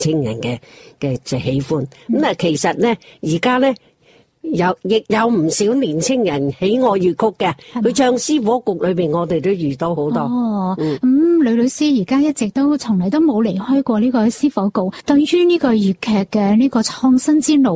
青人嘅就喜歡。咁啊，其實咧而家咧亦有唔少年青人喜愛粵曲嘅，佢唱詩火局裏邊，我哋都遇到好多。 哦，呂律師而家一直都從嚟都冇離開過呢個詩火局，對於呢個粵劇嘅呢個創新之路。